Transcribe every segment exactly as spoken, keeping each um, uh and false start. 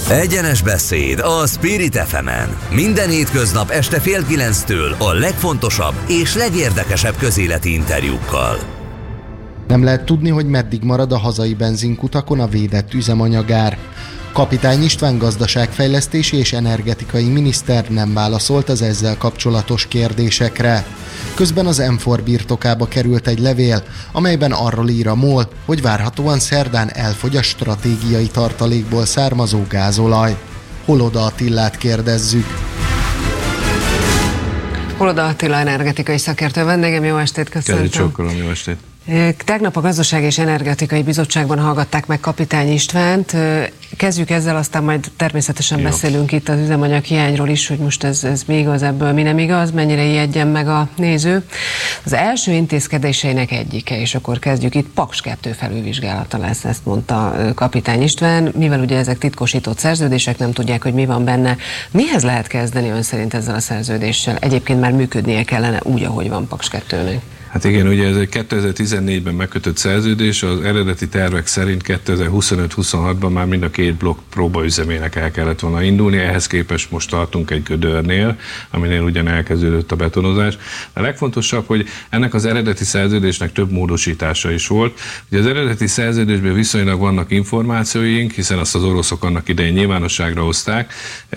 Egyenes beszéd a Spirit ef emen. Minden hétköznap este fél kilenctől a legfontosabb és legérdekesebb közéleti interjúkkal. Nem lehet tudni, hogy meddig marad a hazai benzinkutakon a védett üzemanyagár. Kapitány István gazdaságfejlesztési és energetikai miniszter nem válaszolt az ezzel kapcsolatos kérdésekre. Közben az em négy birtokába került egy levél, amelyben arról ír a MOL, hogy várhatóan szerdán elfogy a stratégiai tartalékból származó gázolaj. Holoda Attilát kérdezzük. Holoda Attila energetikai szakértő vendégem, jó estét, köszöntöm. Csókolom, jó estét. Tegnap a Gazdasági és Energetikai Bizottságban hallgatták meg Kapitány Istvánt. Kezdjük ezzel, aztán majd természetesen Jó. beszélünk itt az üzemanyag hiányról is, hogy most ez, ez mi igaz, ebből mi nem igaz, mennyire ijedjen meg a néző. Az első intézkedéseinek egyike, és akkor kezdjük itt, Paks kettő felülvizsgálata lesz, ezt mondta Kapitány István, mivel ugye ezek titkosított szerződések, nem tudják, hogy mi van benne. Mihez lehet kezdeni ön szerint ezzel a szerződéssel? Egyébként már működnie kellene úgy, ahogy van Paks kettőnek. Hát igen, ugye ez egy kétezer-tizennégyben megkötött szerződés, az eredeti tervek szerint kétezer-huszonöt-huszonhatban már mind a két blokk próbaüzemének el kellett volna indulni, ehhez képest most tartunk egy gödörnél, aminél ugyan elkezdődött a betonozás. A legfontosabb, hogy ennek az eredeti szerződésnek több módosítása is volt. Ugye az eredeti szerződésben viszonylag vannak információink, hiszen azt az oroszok annak idején nyilvánosságra hozták,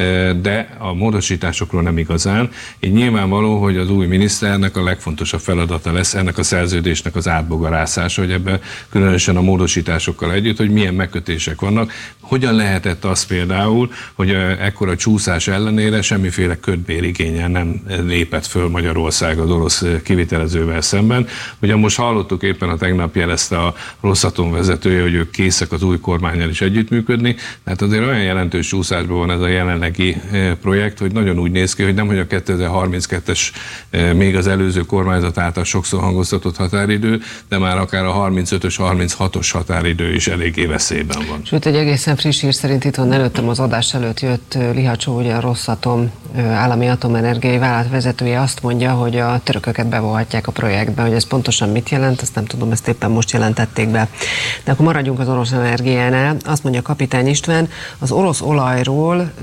de a módosításokról nem igazán. Így nyilvánvaló, hogy az új miniszternek a legfontosabb feladata lesz ennek a szerződésnek az átbogarászása, hogy ebben különösen a módosításokkal együtt, hogy milyen megkötések vannak. Hogyan lehetett az például, hogy ekkora csúszás ellenére semmiféle kötbérigénnyel nem lépett föl Magyarország az orosz kivitelezővel szemben. Ugye most hallottuk, éppen a tegnap jelezte a Rosatom vezetője, hogy ők készek az új kormánnyal is együttműködni, tehát azért olyan jelentős csúszásban van ez a jelenlegi projekt, hogy nagyon úgy néz ki, hogy nem, hogy a kétezer-harminckettes még az előző kormányzat által sokszor hangoztatott határidő, de már akár a harmincötös, harminchatos határidő is eléggé veszélyben van. Sőt, egy egészen friss hír szerint itt van előttem, az adás előtt jött Lihacsó, ugye a Rosatom állami atomenergiai vállalat vezetője azt mondja, hogy a törököket bevonhatják a projektbe, hogy ez pontosan mit jelent, ezt nem tudom, ezt éppen most jelentették be. De akkor maradjunk az orosz energiánál. Azt mondja Kapitány István, az orosz olajról,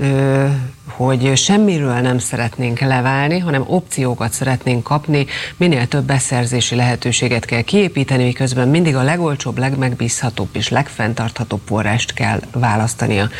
hogy semmiről nem szeretnénk leválni, hanem opciókat szeretnénk kapni, minél több beszerzési lehetőséget kell kiépíteni, miközben mindig a legolcsóbb, legmegbízhatóbb és legfenntarthatóbb forrást kell választania.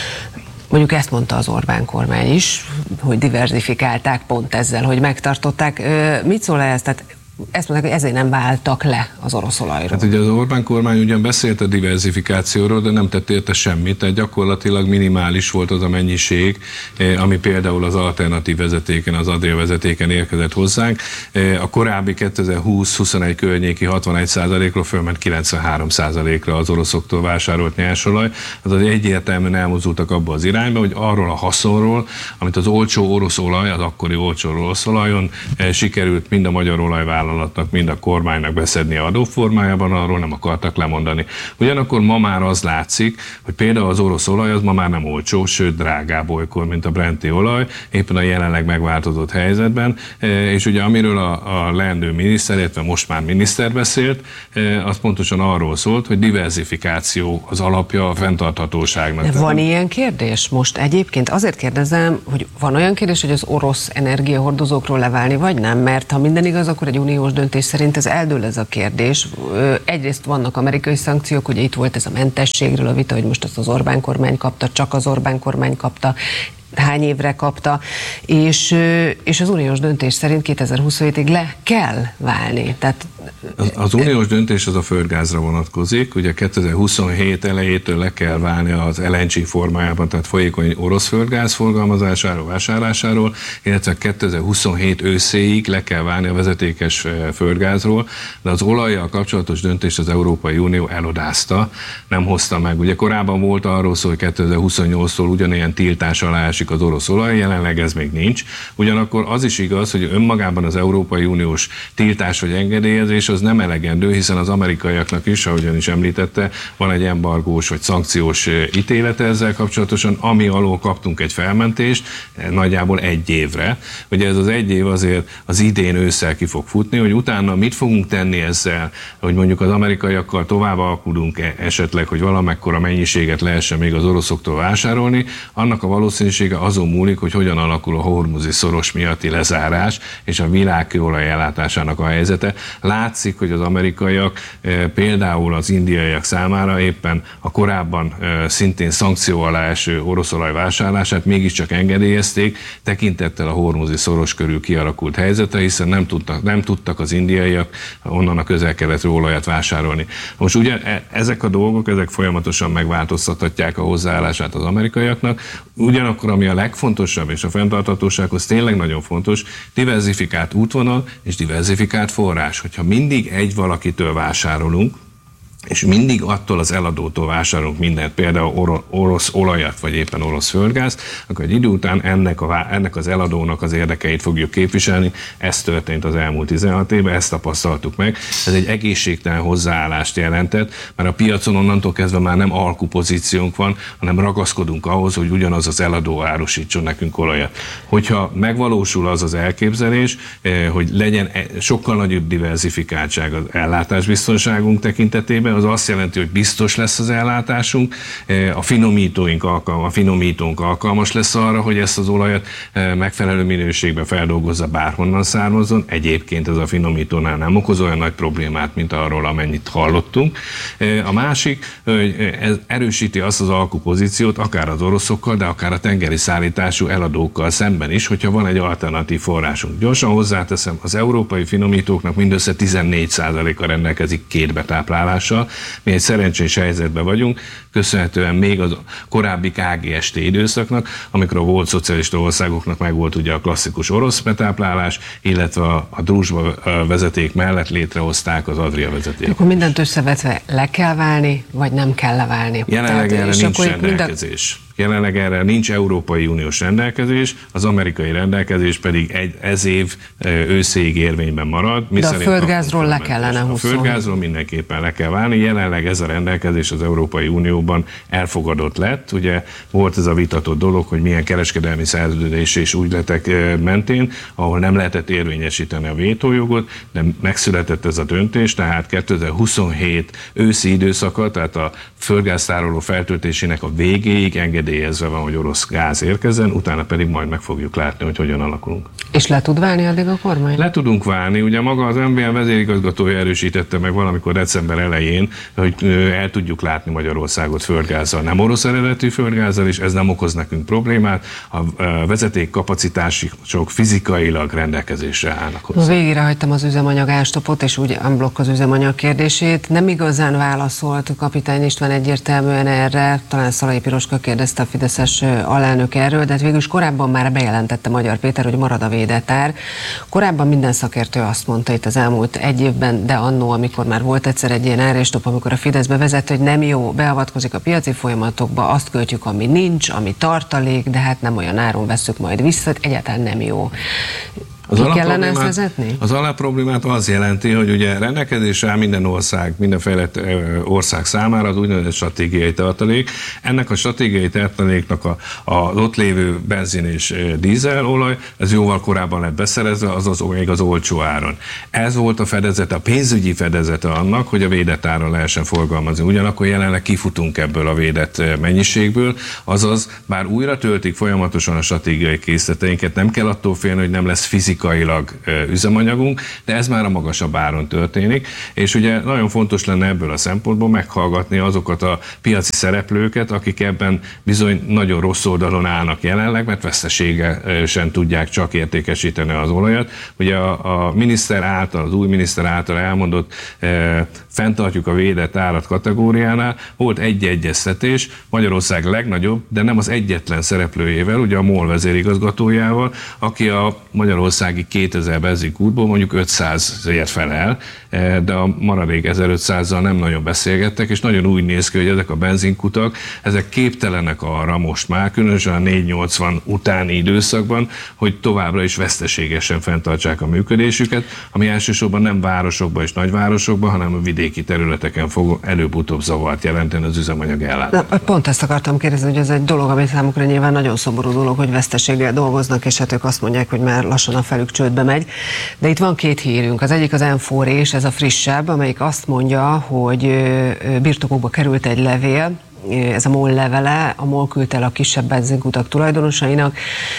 Mondjuk ezt mondta az Orbán kormány is, hogy diverzifikálták pont ezzel, hogy megtartották. Mit szól ez? Tehát ezt mondták, hogy ezért nem váltak le az orosz olajról. Hát ugye az Orbán kormány ugyan beszélt a diverzifikációról, de nem tett érte semmit, tehát gyakorlatilag minimális volt az a mennyiség, ami például az alternatív vezetéken, az Adria vezetéken érkezett hozzánk. A korábbi kétezer-húsz-huszonegy környéki hatvanegy százalékról fölment kilencvenhárom százalékra az oroszoktól vásárolt nyersolaj. Azaz egyértelműen elmozdultak abba az irányba, hogy arról a haszonról, amit az olcsó orosz olaj, az akkori olcsó orosz olajon sikerült mind a magyar olajvállalatnak, mind a kormánynak beszedni a adóformájában, arról nem akartak lemondani. Ugyanakkor ma már az látszik, hogy például az orosz olaj az ma már nem olcsó, sőt drágább olykor, mint a brenti olaj, éppen a jelenleg megváltozott helyzetben, és ugye amiről a, a leendő miniszter, illetve most már miniszter beszélt, az pontosan arról szólt, hogy diverzifikáció az alapja a fenntarthatóságnak. De van ilyen kérdés most egyébként? Azért kérdezem, hogy van olyan kérdés, hogy az orosz energiahordozókról leválni, vagy nem? Mert ha minden igaz, akkor egy uniós döntés szerint ez eldől ez a kérdés. Egyrészt vannak amerikai szankciók, ugye itt volt ez a mentességről a vita, hogy most azt az Orbán kormány kapta, csak az Orbán kormány kapta, hány évre kapta, és, és az uniós döntés szerint kétezer-huszonhétig le kell válni. Tehát az, az uniós döntés az a földgázra vonatkozik, ugye kétezer-huszonhét elejétől le kell válni az el en gé formájában, tehát folyékony orosz földgáz forgalmazásáról, vásárlásáról, illetve kétezer-huszonhét őszéig le kell válni a vezetékes földgázról, de az olajjal kapcsolatos döntést az Európai Unió elodázta, nem hozta meg. Ugye korábban volt arról szó, hogy kétezer-huszonnyolctól ugyanilyen tiltás alá esik az orosz olaj, jelenleg ez még nincs. Ugyanakkor az is igaz, hogy önmagában az Európai Uniós tiltás vagy engedélyezés rendelkezés az nem elegendő, hiszen az amerikaiaknak is, ahogyan is említette, van egy embargós vagy szankciós ítélete ezzel kapcsolatosan, ami alól kaptunk egy felmentést nagyjából egy évre. Ugye ez az egy év azért az idén ősszel ki fog futni, hogy utána mit fogunk tenni ezzel, hogy mondjuk az amerikaiakkal tovább alkulunk esetleg, hogy valamekkora mennyiséget lehessen még az oroszoktól vásárolni, annak a valószínűsége azon múlik, hogy hogyan alakul a hormuzi szoros miatti lezárás és a világ kőolaj ellátásának a helyzete. Látszik, hogy az amerikaiak például az indiaiak számára éppen a korábban szintén szankció alá eső oroszolaj vásárlását mégiscsak engedélyezték, tekintettel a hormuzi szoros körül kialakult helyzetre, hiszen nem tudtak, nem tudtak az indiaiak onnan a közel-keletről olajat vásárolni. Most ugye ezek a dolgok, ezek folyamatosan megváltoztathatják a hozzáállását az amerikaiaknak, ugyanakkor ami a legfontosabb és a fenntarthatósághoz tényleg nagyon fontos, diverzifikált útvonal és diverzifikált forrás. Hogyha mindig egy valakitől vásárolunk, és mindig attól az eladótól vásárolunk mindent, például orosz olajat, vagy éppen orosz földgázt, akkor egy idő után ennek, a, ennek az eladónak az érdekeit fogjuk képviselni. Ez történt az elmúlt tizenhat évben, ezt tapasztaltuk meg. Ez egy egészségtelen hozzáállást jelentett, mert a piacon onnantól kezdve már nem alkupozíciónk van, hanem ragaszkodunk ahhoz, hogy ugyanaz az eladó árusítson nekünk olajat. Hogyha megvalósul az az elképzelés, hogy legyen sokkal nagyobb diverzifikáltság az ellátásbiztonságunk tekintetében, az azt jelenti, hogy biztos lesz az ellátásunk, a finomítóink alkalmas, a finomítónk alkalmas lesz arra, hogy ezt az olajat megfelelő minőségben feldolgozza, bárhonnan származzon. Egyébként ez a finomítónál nem okoz olyan nagy problémát, mint arról, amennyit hallottunk. A másik, hogy ez erősíti azt az alkupozíciót, akár az oroszokkal, de akár a tengeri szállítású eladókkal szemben is, hogyha van egy alternatív forrásunk. Gyorsan hozzáteszem, az európai finomítóknak mindössze tizennégy százaléka rendelkezik két betáplálással. Mi egy szerencsés helyzetben vagyunk, köszönhetően még az korábbi ká gé es té időszaknak, amikor a volt szocialista országoknak meg volt ugye a klasszikus orosz betáplálás, illetve a, a Druzsba vezeték mellett létrehozták az Adria vezetéket. Akkor mindent összevetve le kell válni, vagy nem kell leválni? Jelenleg Tehát, erre nincs rendelkezés. A... Jelenleg erre nincs Európai Uniós rendelkezés, az amerikai rendelkezés pedig egy, ez év őszéig érvényben marad. De a földgázról le kellene húzni. A földgázról mindenképpen le kell válni. Jelenleg ez a rendelkezés az Európai Unióban elfogadott lett. Ugye volt ez a vitatott dolog, hogy milyen kereskedelmi szerződés és ügyletek mentén, ahol nem lehetett érvényesíteni a vétójogot, de megszületett ez a döntés, tehát kétezer-huszonhét őszi időszaka, tehát a földgáztároló feltöltésének a végéig engedélyezve van, hogy orosz gáz érkezzen, utána pedig majd meg fogjuk látni, hogy hogyan alakulunk. És le tud válni addig a kormány? Le tudunk válni. Ugye maga az em vé en vezérigazgatója erősítette meg valamikor december elején, hogy el tudjuk látni Magyarországot földgázzal, nem orosz eredetű földgázzal, és ez nem okoz nekünk problémát. A vezeték kapacitások fizikailag rendelkezésre állnak hozzá. Végére hagytam az üzemanyag ástopot, és úgy unblock az üzemanyag kérdését. Nem igazán válaszolt Kapitány István egyértelműen erre, talán Szalai Piroska kérdezte a fideszes alelnök erről, de hát végülis korábban már bejelentette Magyar Péter, hogy marad a védett ár. Korábban minden szakértő azt mondta itt az elmúlt egy évben, de annó, amikor már volt egyszer egy ilyen árstop, amikor a Fidesz bevezette, hogy nem jó, beavatkozik a piaci folyamatokba, azt költjük, ami nincs, ami tartalék, de hát nem olyan áron vesszük majd vissza, egyáltalán nem jó. Az Ki kellene ezt vezetni? Az alapproblémát az jelenti, hogy ugye rendelkezésre áll minden ország, minden fejlett ország számára az úgynevezett stratégiai tartalék. Ennek a stratégiai tartaléknak a, az ott lévő benzin és dízelolaj, ez jóval korábban lett beszerezve, azaz még az olcsó áron. Ez volt a fedezete, a pénzügyi fedezete annak, hogy a védett áron lehessen forgalmazni. Ugyanakkor jelenleg kifutunk ebből a védett mennyiségből, azaz bár újra töltik folyamatosan a stratégiai készleteinket, nem kell attól félni, hogy nem lesz fizikai fizikailag üzemanyagunk, de ez már a magasabb áron történik, és ugye nagyon fontos lenne ebből a szempontból meghallgatni azokat a piaci szereplőket, akik ebben bizony nagyon rossz oldalon állnak jelenleg, mert veszteségesen tudják csak értékesíteni az olajat. Ugye a, a miniszter által, az új miniszter által elmondott e, fenntartjuk a védett árat kategóriánál, volt egy egyeztetés, Magyarország legnagyobb, de nem az egyetlen szereplőjével, ugye a MOL vezérigazgatójával, aki a Magyarország magyarországi kétezer benzinkútból mondjuk ötszázért felel, de a maradék ezerötszázzal nem nagyon beszélgettek, és nagyon úgy néz ki, hogy ezek a benzinkutak, ezek képtelenek arra most már, különösen a négyszáznyolcvan utáni időszakban, hogy továbbra is veszteségesen fenntartsák a működésüket, ami elsősorban nem városokban és nagyvárosokban, hanem a vidéki területeken fog előbb-utóbb zavart jelenteni az üzemanyag ellátásban. Pont ezt akartam kérdezni, hogy ez egy dolog, ami számukra nyilván nagyon szomorú dolog, hogy veszteséggel dolgoznak, és hát ők azt mondják, hogy már lassan a felük csődbe megy. De itt van két hírünk. Az egyik az em négy, és ez a frissebb, amelyik azt mondja, hogy birtokokba került egy levél, ez a MOL levele, a MOL küldte el a kisebb benzinkutak tulajdonosainak,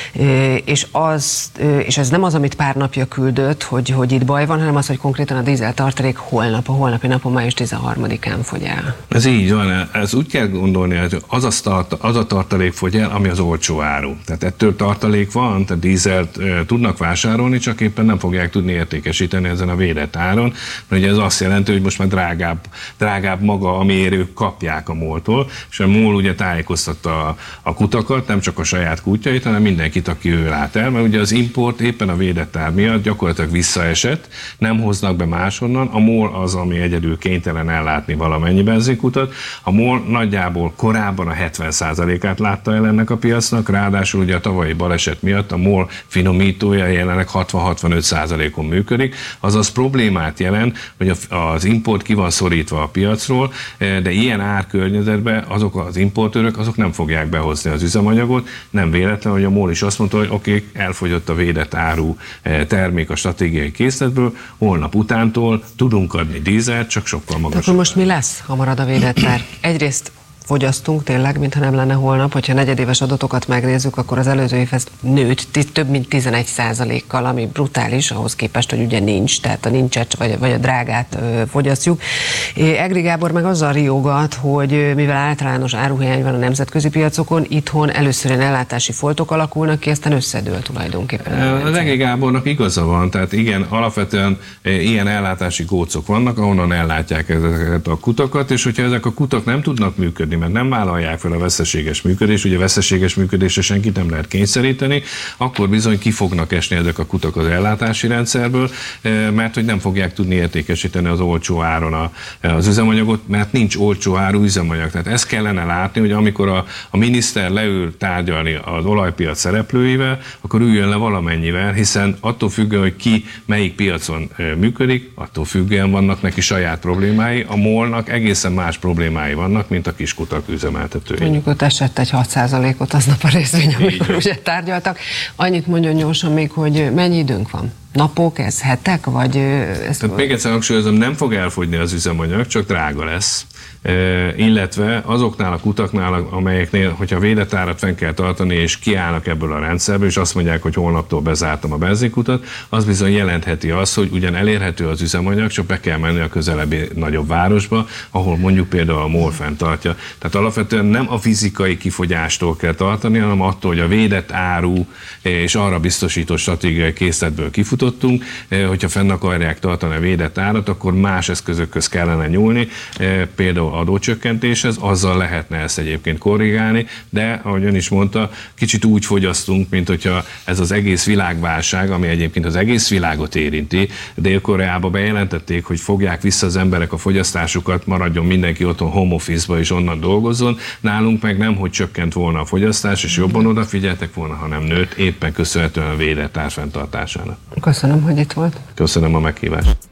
és, az, és ez nem az, amit pár napja küldött, hogy, hogy itt baj van, hanem az, hogy konkrétan a dízel tartalék holnap, a holnapi napon május tizenharmadikán fogy el. Ez így van, ez úgy kell gondolni, hogy az a, start, az a tartalék fogy el, ami az olcsó áru. Tehát ettől tartalék van, tehát dízelt e, tudnak vásárolni, csak éppen nem fogják tudni értékesíteni ezen a védett áron, mert ugye ez azt jelenti, hogy most már drágább, drágább maga, amiért ők kapják a MOL-tól, és a MOL ugye tájékoztatta a, a kutakat, nem csak a saját kutyait, hanem mindenkit, aki ő lát el, mert ugye az import éppen a védett ár miatt gyakorlatilag visszaesett, nem hoznak be máshonnan, a MOL az, ami egyedül kénytelen ellátni valamennyi benzinkutat, a MOL nagyjából korábban a hetven százalékát látta el ennek a piacnak, ráadásul ugye a tavalyi baleset miatt a MOL finomítója jelenleg hatvan-hatvanöt százalékon működik, azaz problémát jelent, hogy az import ki van szorítva a piacról, de ilyen árkörnyezetben azok az importőrök, azok nem fogják behozni az üzemanyagot. Nem véletlen, hogy a MOL is azt mondta, hogy oké, okay, elfogyott a védett áru termék a stratégiai készletből, holnap utántól tudunk adni dízelt, csak sokkal magasabb. Akkor most mi lesz, ha marad a védett ár? Egyrészt fogyasztunk tényleg, mintha nem lenne holnap, hogyha negyedéves adatokat megnézzük, akkor az előző évhez nőtt több mint tizenegy százalékkal, ami brutális, ahhoz képest, hogy ugye nincs, tehát a nincset vagy, vagy a drágát ö, fogyasztjuk. Egri Gábor meg azzal riogat, hogy mivel általános áruhiány van a nemzetközi piacokon, itthon először ilyen ellátási foltok alakulnak ki, aztán összedől tulajdonképpen. Az Egri Gábornak igaza van, tehát igen, alapvetően ilyen ellátási gócok vannak, ahonnan ellátják ezeket a kutakat, és hogyha ezek a kutak nem tudnak működni, mert nem vállalják fel a veszteséges működést, ugye veszteséges működésre senkit nem lehet kényszeríteni, akkor bizony ki fognak esni ezek a kutak az ellátási rendszerből, mert hogy nem fogják tudni értékesíteni az olcsó áron az üzemanyagot, mert nincs olcsó áru üzemanyag. Tehát ezt kellene látni, hogy amikor a, a miniszter leül tárgyalni az olajpiac szereplőivel, akkor üljön le valamennyivel, hiszen attól függően, hogy ki melyik piacon működik, attól függően vannak neki saját problémái. A MOL-nak egészen más problémái vannak, mint a kis kutak üzemeltetői. Mondjuk ott esett egy hat százalékot aznap a részvény, amikor ugye tárgyaltak. Annyit mondjon gyorsan még, hogy mennyi időnk van? Napok, ez hetek, vagy... Ez Tehát még egyszer hangsúlyozom, nem fog elfogyni az üzemanyag, csak drága lesz. E, illetve azoknál a kutaknál, amelyeknél, hogyha védett árat fenn kell tartani, és kiállnak ebből a rendszerből, és azt mondják, hogy holnaptól bezártam a benzinkutat, az bizony jelentheti azt, hogy ugyan elérhető az üzemanyag, csak be kell menni a közelebbi nagyobb városba, ahol mondjuk például a MOL fenntartja. Tehát alapvetően nem a fizikai kifogyástól kell tartani, hanem attól, hogy a védett áru és arra biztosított stratégiai készletből kifutottunk, hogyha fenn akarják tartani a védett árat, akkor más eszközökhöz kellene nyúlni, például adócsökkentéshez, azzal lehetne ezt egyébként korrigálni, de ahogy ön is mondta, kicsit úgy fogyasztunk, mint hogyha ez az egész világválság, ami egyébként az egész világot érinti. Dél-Koreába bejelentették, hogy fogják vissza az emberek a fogyasztásukat, maradjon mindenki otthon home office-ba és onnan dolgozzon. Nálunk meg nem, hogy csökkent volna a fogyasztás, és jobban odafigyeltek volna, hanem nőtt, éppen köszönhetően a védett ár fenntartásának. Köszönöm, hogy itt volt. Köszönöm a meghívást.